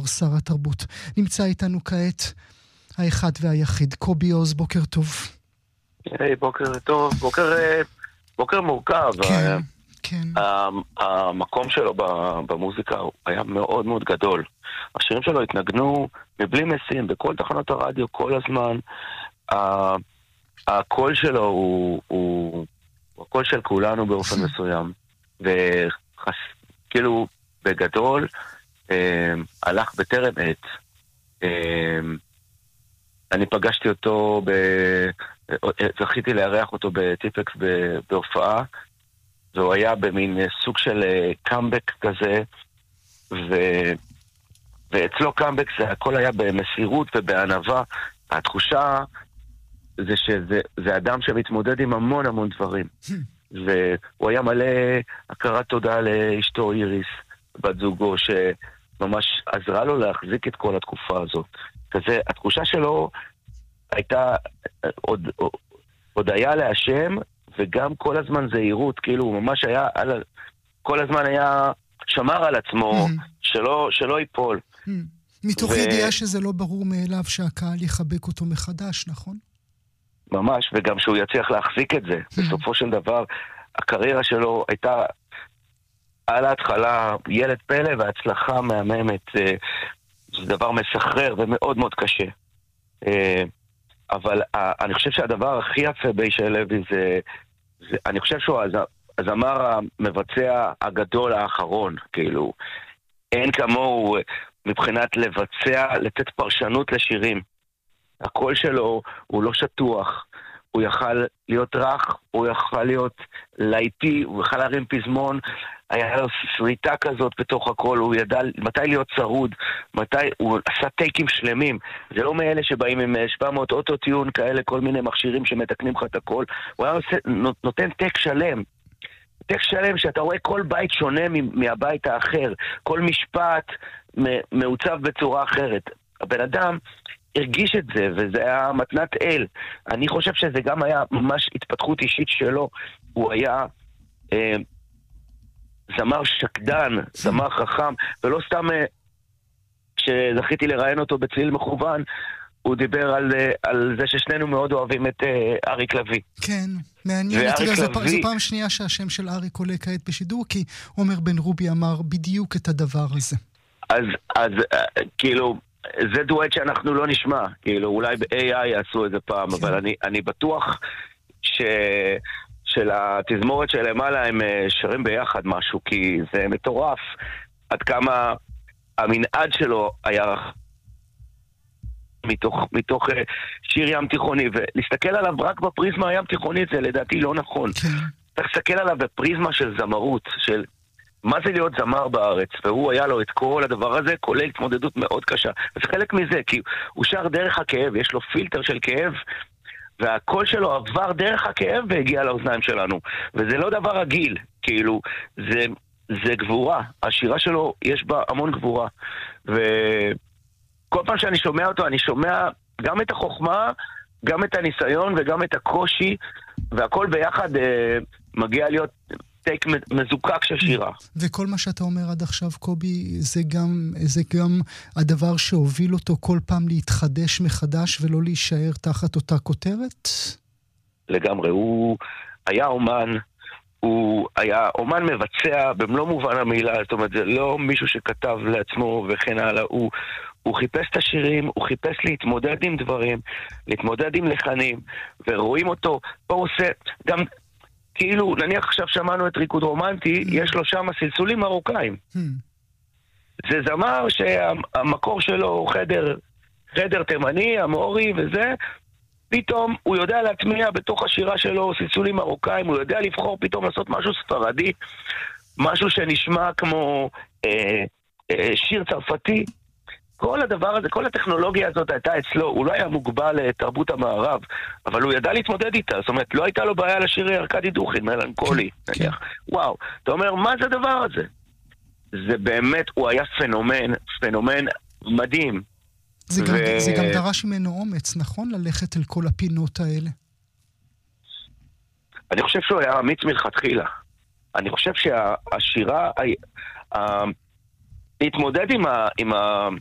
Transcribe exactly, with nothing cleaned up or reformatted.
שר התרבות. נמצא איתנו כעת האחד והיחיד, קובי עוז, בוקר טוב. היי, בוקר טוב, בוקר, בוקר מורכב. כן, כן. המקום שלו במוזיקה היה מאוד מאוד גדול. השירים שלו התנגנו מבלי משים, בכל תחנות הרדיו, כל הזמן. הקול שלו הוא, הוא, הוא הקול של כולנו באופן מסוים. וכאילו, בגדול, הלך בטרם עת. אני פגשתי אותו, ב... זכיתי לארח אותו בטיפקס בהופעה, והוא היה במין סוג של קאמבק כזה, ו... ואצלו קאמבק זה הכל היה במסירות ובענווה. התחושה זה שזה זה אדם שמתמודד עם המון המון דברים. והוא היה מלא הכרת תודה לאשתו איריס, בת זוגו, שממש עזרה לו להחזיק את כל התקופה הזאת. כזה, התחושה שלו הייתה עוד, עוד היה להשם, וגם כל הזמן זהירות, כאילו הוא ממש היה, על, כל הזמן היה שמר על עצמו, mm-hmm. שלא, שלא ייפול. Mm-hmm. מתוך ו... ידיעה שזה לא ברור מאליו שהקהל יחבק אותו מחדש, נכון? ממש, וגם שהוא יצליח להחזיק את זה. Mm-hmm. בסופו של דבר, הקריירה שלו הייתה על ההתחלה ילד פלא והצלחה מהממת, זה דבר מסחרר ומאוד מאוד קשה. אבל אני חושב שהדבר הכי יפה בישי לוי זה, זה אני חושב שהוא הזמר המבצע הגדול האחרון, כאילו, אין כמוהו מבחינת לבצע, לתת פרשנות לשירים. הקול שלו הוא לא שטוח, הוא יכל להיות רך, הוא יכל להיות להיטי, הוא יכל להרים פזמון, היה לו סריטה כזאת בתוך הכל, הוא ידע מתי להיות צרוד, מתי, הוא עשה טייקים שלמים. זה לא מאלה שבאים עם שבע מאות אוטוטיון כאלה, כל מיני מכשירים שמתקנים לך את הכל. הוא היה עושה, נותן טייק שלם. טייק שלם שאתה רואה כל בית שונה מהבית האחר. כל משפט מעוצב בצורה אחרת. הבן אדם הרגיש את זה, וזה היה מתנת אל. אני חושב שזה גם היה ממש התפתחות אישית שלו. הוא היה אה, זמר שקדן, זמר חכם, ולא סתם אה, כשזכיתי לראיין אותו בצליל מכוון, הוא דיבר על, אה, על זה ששנינו מאוד אוהבים את אה, אריק לוי. כן, מעניין. ואריק זו, לוי... זו פעם שנייה שהשם של אריק עולה כעת בשידור, כי עומר בן רובי אמר בדיוק את הדבר הזה. אז, אז אה, כאילו... זה דואט שאנחנו לא נשמע, כאילו אולי ב-איי איי יעשו את זה פעם, כן. אבל אני, אני בטוח ש... של התזמורת שלמעלה הם שרים ביחד משהו, כי זה מטורף עד כמה המנעד שלו היה מתוך, מתוך שיר ים תיכוני, ולהסתכל עליו רק בפריזמה הים תיכונית זה לדעתי לא נכון. כן. צריך להסתכל עליו בפריזמה של זמרות, של מה זה להיות זמר בארץ, והוא היה לו את כל הדבר הזה, כולל התמודדות מאוד קשה. וזה חלק מזה, כי הוא שר דרך הכאב, יש לו פילטר של כאב, והקול שלו עבר דרך הכאב והגיע לאוזניים שלנו. וזה לא דבר רגיל, כאילו, זה, זה גבורה. השירה שלו, יש בה המון גבורה. וכל פעם שאני שומע אותו, אני שומע גם את החוכמה, גם את הניסיון וגם את הקושי, והכל ביחד אה, מגיע להיות... טייק מזוקק של שירה. וכל מה שאתה אומר עד עכשיו, קובי, זה גם, זה גם הדבר שהוביל אותו כל פעם להתחדש מחדש ולא להישאר תחת אותה כותרת? לגמרי. הוא היה אומן, הוא היה אומן מבצע במלוא מובן המילה, זאת אומרת, זה לא מישהו שכתב לעצמו וכן הלאה, הוא, הוא חיפש את השירים, הוא חיפש להתמודד עם דברים, להתמודד עם לחנים, ורואים אותו, פה הוא עושה גם... כאילו, נניח עכשיו שמענו את ריקוד רומנטי, יש לו שם סלסולים מרוקאים. זה זמר שהמקור שלו הוא חדר, חדר תימני, אמורי וזה, פתאום הוא יודע להטמיע בתוך השירה שלו סלסולים מרוקאים, הוא יודע לבחור פתאום לעשות משהו ספרדי, משהו שנשמע כמו אה, אה, שיר צרפתי. כל הדבר הזה, כל הטכנולוגיה הזאת הייתה אצלו, הוא לא היה מוגבל לתרבות המערב, אבל הוא ידע להתמודד איתה, זאת אומרת, לא הייתה לו בעיה לשיר ארקדי דוכין, מלנכולי, נניח. וואו, אתה אומר, מה זה הדבר הזה? זה באמת, הוא היה פנומן, פנומן מדהים. זה, ו... גם, זה גם דרש ממנו אומץ, נכון? ללכת אל כל הפינות האלה. אני חושב שהוא היה אמיץ מלכתחילה. אני חושב שהשירה, להתמודד עם ה... עם ה...